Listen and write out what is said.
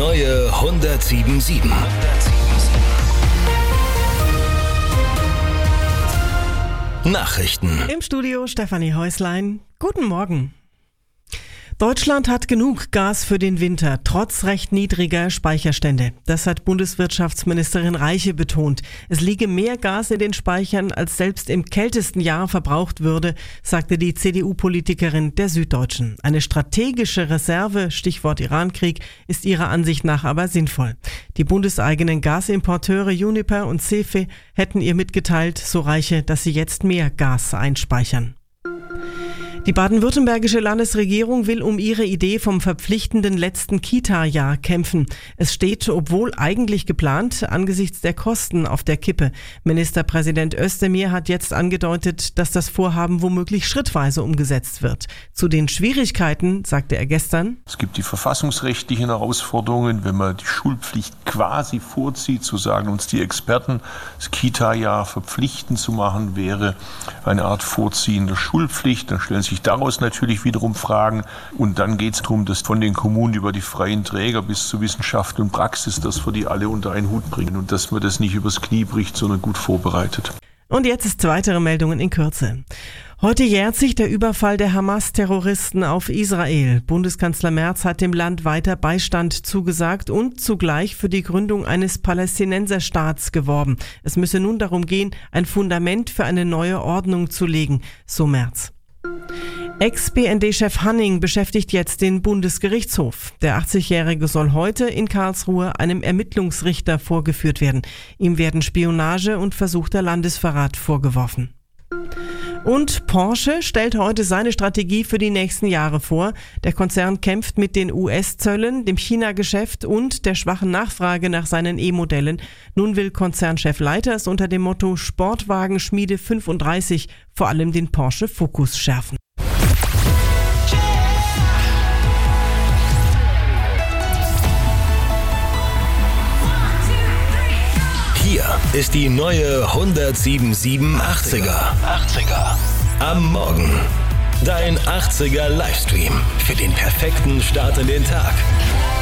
neue 107.7. Nachrichten. Im Studio Stefanie Häuslein. Guten Morgen. Deutschland hat genug Gas für den Winter, trotz recht niedriger Speicherstände. Das hat Bundeswirtschaftsministerin Reiche betont. Es liege mehr Gas in den Speichern, als selbst im kältesten Jahr verbraucht würde, sagte die CDU-Politikerin der Süddeutschen. Eine strategische Reserve, Stichwort Irankrieg, ist ihrer Ansicht nach aber sinnvoll. Die bundeseigenen Gasimporteure Uniper und CEFE hätten ihr mitgeteilt, so Reiche, dass sie jetzt mehr Gas einspeichern. Die baden-württembergische Landesregierung will um ihre Idee vom verpflichtenden letzten Kita-Jahr kämpfen. Es steht, obwohl eigentlich geplant, angesichts der Kosten auf der Kippe. Ministerpräsident Özdemir hat jetzt angedeutet, dass das Vorhaben womöglich schrittweise umgesetzt wird. Zu den Schwierigkeiten sagte er gestern: Es gibt die verfassungsrechtlichen Herausforderungen, wenn man die Schulpflicht quasi vorzieht, so sagen uns die Experten. Das Kita-Jahr verpflichtend zu machen wäre eine Art Vorziehen der Schulpflicht. Dann stellen sich daraus natürlich wiederum Fragen. Und dann geht es darum, dass von den Kommunen über die freien Träger bis zu Wissenschaft und Praxis, dass wir die alle unter einen Hut bringen und dass man das nicht übers Knie bricht, sondern gut vorbereitet. Und jetzt ist weitere Meldungen in Kürze. Heute jährt sich der Überfall der Hamas-Terroristen auf Israel. Bundeskanzler Merz hat dem Land weiter Beistand zugesagt und zugleich für die Gründung eines Palästinenserstaats geworben. Es müsse nun darum gehen, ein Fundament für eine neue Ordnung zu legen, so Merz. Ex-BND-Chef Hanning beschäftigt jetzt den Bundesgerichtshof. Der 80-Jährige soll heute in Karlsruhe einem Ermittlungsrichter vorgeführt werden. Ihm werden Spionage und versuchter Landesverrat vorgeworfen. Und Porsche stellt heute seine Strategie für die nächsten Jahre vor. Der Konzern kämpft mit den US-Zöllen, dem China-Geschäft und der schwachen Nachfrage nach seinen E-Modellen. Nun will Konzernchef Leiters unter dem Motto Sportwagenschmiede 35 vor allem den Porsche Focus schärfen. Hier ist die neue 107.7 80er. Am Morgen. Dein 80er Livestream für den perfekten Start in den Tag.